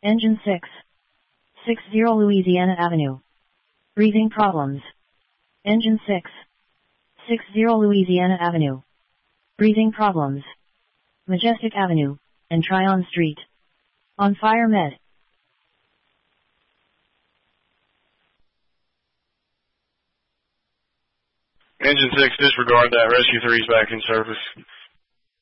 Engine 6. 60 Louisiana Avenue. Breathing problems. Engine 6. 60 Louisiana Avenue. Breathing problems. Majestic Avenue, and Tryon Street. On fire med. Engine 6, disregard that. Rescue 3 is back in service.